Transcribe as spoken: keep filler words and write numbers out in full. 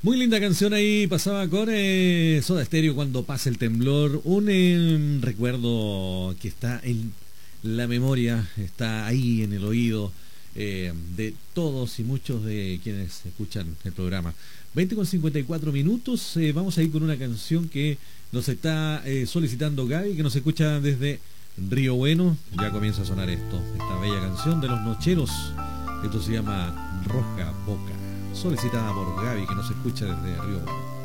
Muy linda canción ahí, pasaba con eh, Soda Stereo, Cuando pasa el temblor. Un eh, recuerdo que está en la memoria, está ahí en el oído eh, de todos y muchos de quienes escuchan el programa. veinte con cincuenta y cuatro minutos, eh, vamos a ir con una canción que nos está eh, solicitando Gaby, que nos escucha desde Río Bueno. Ya comienza a sonar esto, esta bella canción de Los Nocheros. Esto se llama Roja Boca, solicitada por Gaby, que nos escucha desde Río Bueno.